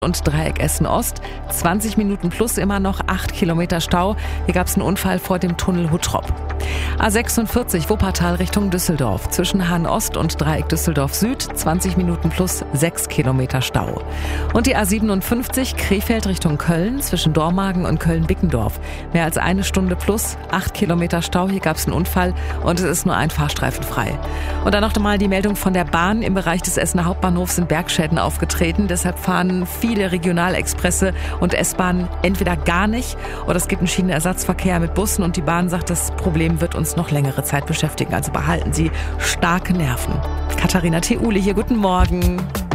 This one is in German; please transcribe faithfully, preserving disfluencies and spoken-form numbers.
und Dreieck Essen-Ost. zwanzig Minuten plus immer noch, acht Kilometer Stau. Hier gab es einen Unfall vor dem Tunnel Huttrop. A sechsundvierzig Wuppertal Richtung Düsseldorf. Zwischen Hahn-Ost und Dreieck Düsseldorf-Süd. zwanzig Minuten plus, sechs Kilometer Stau. Und die A siebenundfünfzig Krefeld Richtung Köln. Zwischen Dormagen und Köln-Bickendorf. Mehr als eine Stunde plus, acht Kilometer Stau. Hier gab es einen Unfall und es ist nur ein Fahrstreifen frei. Und dann noch einmal die Meldung von der Bahn. Im Bereich des Essener Hauptbahnhofs sind Bergschäden aufgetreten. Deshalb fahren viele Regionalexpresse und S-Bahnen entweder gar nicht oder es gibt einen Schienenersatzverkehr mit Bussen und die Bahn sagt, das Problem wird uns noch längere Zeit beschäftigen. Also behalten Sie starke Nerven. Katharina Theule hier, guten Morgen.